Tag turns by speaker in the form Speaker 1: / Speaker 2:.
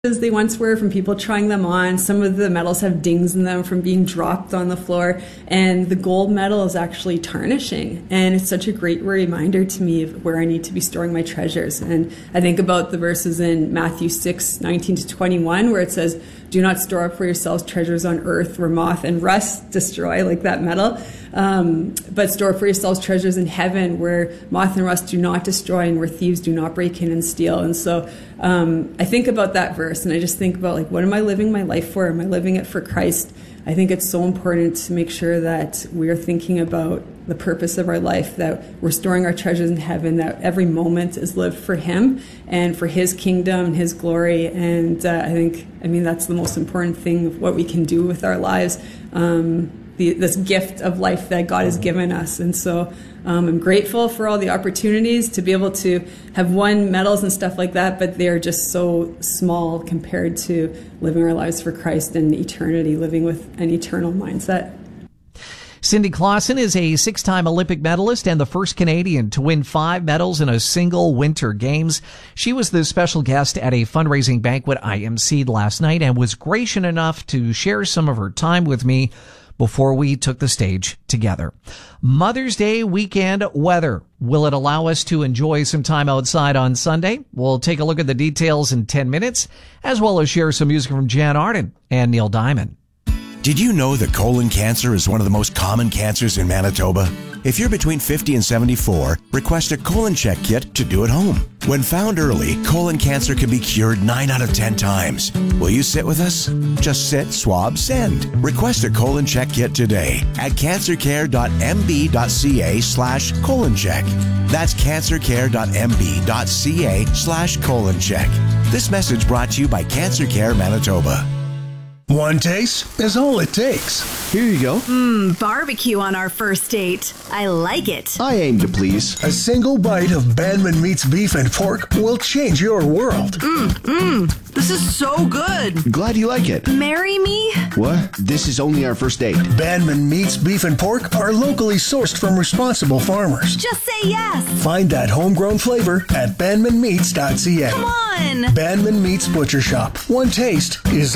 Speaker 1: as they once were from people trying them on. Some of the medals have dings in them from being dropped on the floor, and the gold medal is actually tarnishing. And it's such a great reminder to me of where I need to be storing my treasures. And I think about the verses in Matthew 6:19-21, where it says, "Do not store up for yourselves treasures on earth where moth and rust destroy," like that metal, but store up for yourselves treasures in heaven where moth and rust do not destroy and where thieves do not break in and steal. And so I think about that verse, and I just think about, like, what am I living my life for? Am I living it for Christ? I think it's so important to make sure that we're thinking about the purpose of our life, that we're storing our treasures in heaven, that every moment is lived for Him and for His kingdom and His glory. And that's the most important thing of what we can do with our lives, this gift of life that God has given us. And so I'm grateful for all the opportunities to be able to have won medals and stuff like that, but they're just so small compared to living our lives for Christ and eternity, living with an eternal mindset.
Speaker 2: Cindy Clausen is a 6-time Olympic medalist and the first Canadian to win 5 medals in a single Winter Games. She was the special guest at a fundraising banquet I emceed last night and was gracious enough to share some of her time with me before we took the stage together. Mother's Day weekend weather. Will it allow us to enjoy some time outside on Sunday? We'll take a look at the details in 10 minutes, as well as share some music from Jan Arden and Neil Diamond.
Speaker 3: Did you know that colon cancer is one of the most common cancers in Manitoba? If you're between 50 and 74, request a colon check kit to do at home. When found early, colon cancer can be cured 9 out of 10 times. Will you sit with us? Just sit, swab, send. Request a colon check kit today at cancercare.mb.ca/colon check. That's cancercare.mb.ca/colon check. This message brought to you by Cancer Care Manitoba.
Speaker 4: One taste is all it takes.
Speaker 5: Here you go.
Speaker 6: Barbecue on our first date. I like it.
Speaker 5: I aim to please.
Speaker 4: A single bite of Banman Meats beef and pork will change your world.
Speaker 6: This is so good.
Speaker 5: Glad you like it.
Speaker 6: Marry me?
Speaker 5: What? This is only our first date.
Speaker 4: Banman Meats beef and pork are locally sourced from responsible farmers.
Speaker 6: Just say yes.
Speaker 4: Find that homegrown flavor at banmanmeats.ca.
Speaker 6: Come on.
Speaker 4: Banman Meats Butcher Shop. One taste is